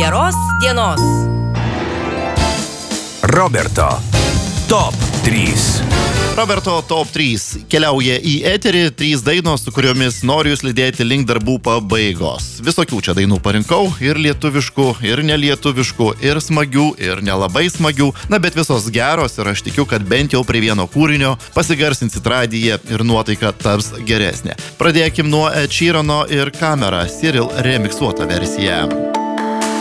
Geros dienos. Roberto Top 3. Roberto Top 3 keliauja į eterį, 3 dainos, su kuriomis noriu jūs lydėti link darbų pabaigos. Visokių čia dainų parinkau, ir lietuviškų, ir nelietuviškų, ir smagių, ir nelabai smagių, bet visos geros ir aš tikiu, kad bent jau prie vieno kūrinio pasigarsinsit radiją ir nuotaika taps geresnė. Pradėkim nuo Ed Sheerano ir Camera Cyril remiksuota versija.